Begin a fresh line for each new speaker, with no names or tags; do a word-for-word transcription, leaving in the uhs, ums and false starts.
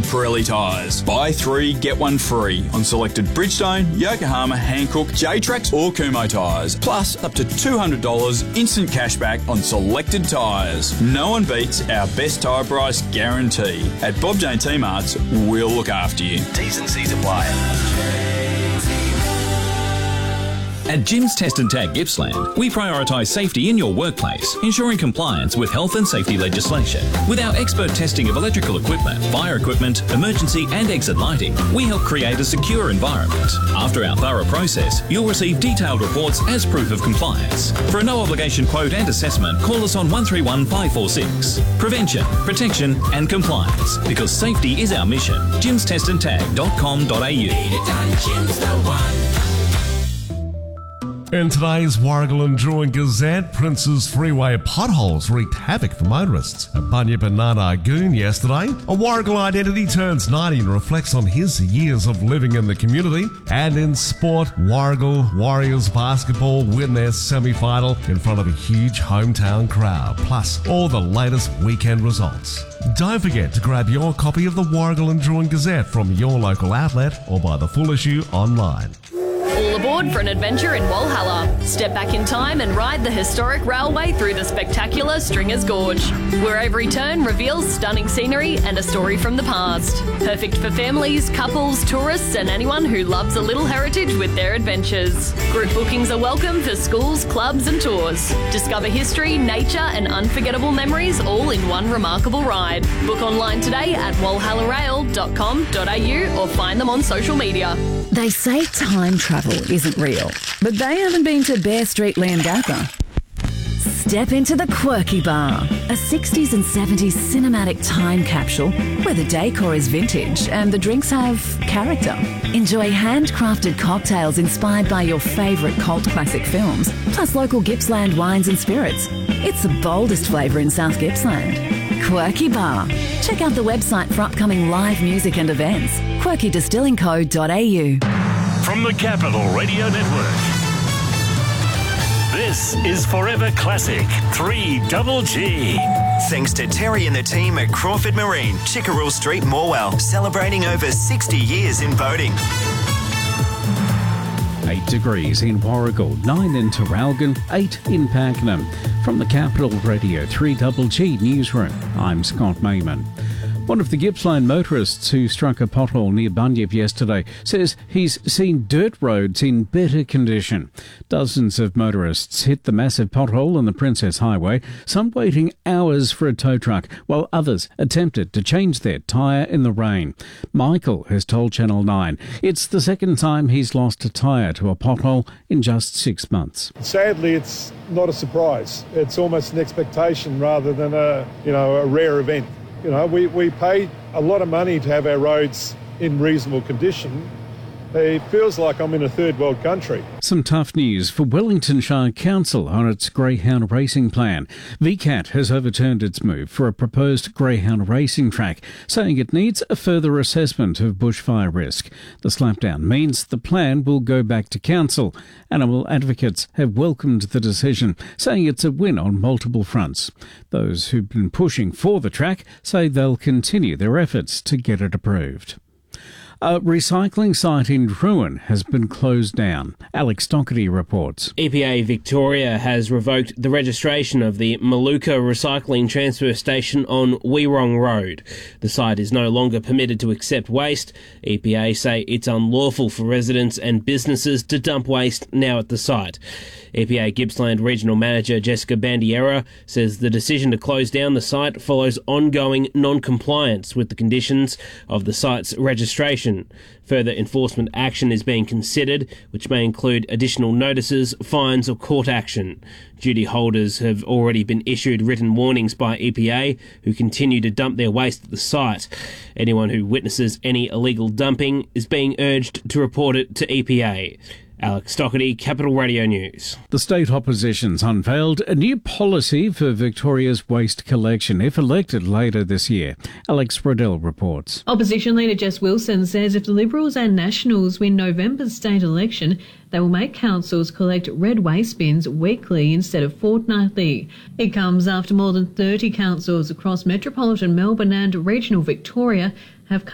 Pirelli tyres. Buy three, get one free on selected Bridgestone, Yokohama, Hankook, J-Trax or Kumho tyres. Plus up to two hundred dollars instant cashback on selected tyres. No one beats our best tyre price guarantee. At Bob Jane T-Marts, we'll look after you. T's and C's apply.
At Jim's Test and Tag Gippsland, we prioritise safety in your workplace, ensuring compliance with health and safety legislation. With our expert testing of electrical equipment, fire equipment, emergency and exit lighting, we help create a secure environment. After our thorough process, you'll receive detailed reports as proof of compliance. For a no-obligation quote and assessment, call us on one three one five four six. Prevention, protection and compliance. Because safety is our mission. jims test and tag dot com dot a u.
In today's Warragul Enduring Gazette, Princes Freeway potholes wreaked havoc for motorists. At Bunyip and Narnagoon yesterday, a Warragul identity turns ninety and reflects on his years of living in the community. And in sport, Warragul Warriors basketball win their semi-final in front of a huge hometown crowd, plus all the latest weekend results. Don't forget to grab your copy of the Warragul Enduring Gazette from your local outlet or buy the full issue online.
All aboard for an adventure in Walhalla. Step back in time and ride the historic railway through the spectacular Stringers Gorge, where every turn reveals stunning scenery and a story from the past. Perfect for families, couples, tourists and anyone who loves a little heritage with their adventures. Group bookings are welcome for schools, clubs and tours. Discover history, nature and unforgettable memories all in one remarkable ride. Book online today at walhalla rail dot com dot a u or find them on social media.
They say time travel isn't real, but they haven't been to Bear Street, Leongatha. Step into the Quirky Bar, a sixties and seventies cinematic time capsule where the decor is vintage and the drinks have character. Enjoy handcrafted cocktails inspired by your favourite cult classic films, plus local Gippsland wines and spirits. It's the boldest flavour in South Gippsland. Quirky Bar. Check out the website for upcoming live music and events. quirky distilling co dot a u.
From the Capital Radio Network, this is Forever Classic three Double G.
Thanks to Terry and the team at Crawford Marine, Chickerell Street, Morwell, celebrating over sixty years in boating.
eight degrees in Warragul, nine in Terralgan, eight in Pakenham. From the Capital Radio three Double G Newsroom, I'm Scott Mayman. One of the Gippsland motorists who struck a pothole near Bunyip yesterday says he's seen dirt roads in better condition. Dozens of motorists hit the massive pothole on the Princess Highway, some waiting hours for a tow truck, while others attempted to change their tyre in the rain. Michael has told Channel nine it's the second time he's lost a tyre to a pothole in just six months.
Sadly, it's not a surprise. It's almost an expectation rather than a, you know, a rare event. You know, we, we pay a lot of money to have our roads in reasonable condition. It feels like I'm in a third world country.
Some tough news for Wellington Shire Council on its greyhound racing plan. V CAT has overturned its move for a proposed greyhound racing track, saying it needs a further assessment of bushfire risk. The slapdown means the plan will go back to council. Animal advocates have welcomed the decision, saying it's a win on multiple fronts. Those who've been pushing for the track say they'll continue their efforts to get it approved. A recycling site in Drouin has been closed down. Alex Doherty reports.
E P A Victoria has revoked the registration of the Maluka Recycling Transfer Station on Weerong Road. The site is no longer permitted to accept waste. E P A say it's unlawful for residents and businesses to dump waste now at the site. E P A Gippsland Regional Manager Jessica Bandiera says the decision to close down the site follows ongoing non-compliance with the conditions of the site's registration. Further enforcement action is being considered, which may include additional notices, fines or court action. Duty holders have already been issued written warnings by E P A who continue to dump their waste at the site. Anyone who witnesses any illegal dumping is being urged to report it to E P A. Alex Doherty, Capital Radio News.
The state opposition's unveiled a new policy for Victoria's waste collection if elected later this year. Alex Riddell reports.
Opposition leader Jess Wilson says if the Liberals and Nationals win November's state election, they will make councils collect red waste bins weekly instead of fortnightly. It comes after more than thirty councils across metropolitan Melbourne and regional Victoria have